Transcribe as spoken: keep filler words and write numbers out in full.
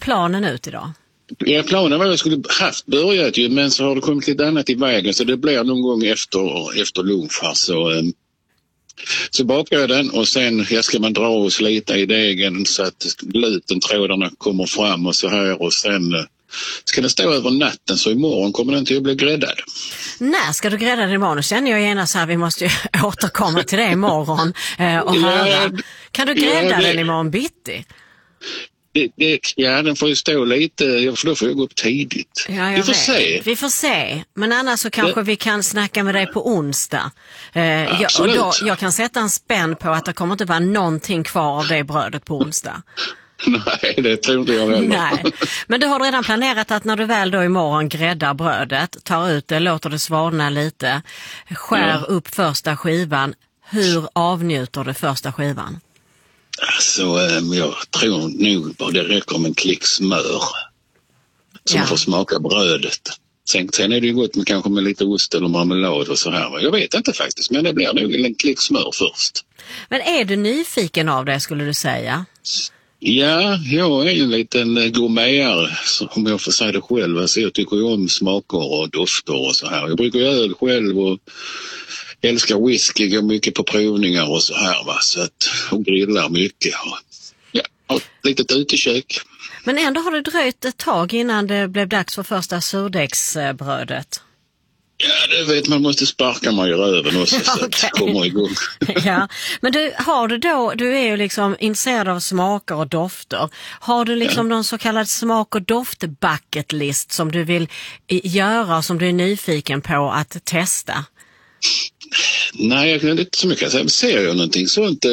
planen ut idag? Ja, planen var att jag skulle haft börjat ju, men så har det kommit lite annat i vägen, så det blir någon gång efter, efter lunch här, så, eh, så bakar jag den och sen ja, ska man dra och slita i degen så att gluten, trådarna kommer fram och så här, och sen eh, ska den stå över natten, så imorgon kommer den till att bli gräddad. När ska du grädda den imorgon? Nu känner jag gärna så här, vi måste ju återkomma till det imorgon eh, och höra. Ja, kan du grädda ja, det... den imorgon bitti? Det, det, ja, den får ju stå lite, för då får jag gå upp tidigt. Ja, vi får vet. se. Vi får se. Men annars så kanske det... vi kan snacka med dig på onsdag. Eh, jag, och då, jag kan sätta en spänn på att det kommer inte vara någonting kvar av det brödet på onsdag. Nej, det tror inte jag heller. Nej. Men du har redan planerat att när du väl då imorgon gräddar brödet, tar ut det, låter det svalna lite, skär ja. upp första skivan. Hur avnjuter du första skivan? Alltså, jag tror nog bara det räcker med en klick smör. Så ja. man får smaka brödet. Sen, sen är det ju gott med kanske med lite ost eller marmelad och så här. Jag vet inte faktiskt, men det blir nog en klick smör först. Men är du nyfiken av det, skulle du säga? Ja, jag är ju en liten gourmetare, om jag får säga det själv. Alltså, jag tycker ju om smaker och dofter och så här. Jag brukar göra öl själv och älskar whisky, går mycket på provningar och så här, va? Så att, och grillar mycket. Och, ja, och ett litet utekök. Men ändå har det dröjt ett tag innan det blev dags för första surdegsbrödet. Ja, det vet man, måste sparka mig i röven också så okay. att det kommer igång. Ja, men du, har du då, du är ju liksom intresserad av smaker och dofter. Har du liksom ja. någon så kallad smak- och doft-bucketlist som du vill göra, som du är nyfiken på att testa? Nej, jag kan inte så mycket säga. Ser jag någonting sånt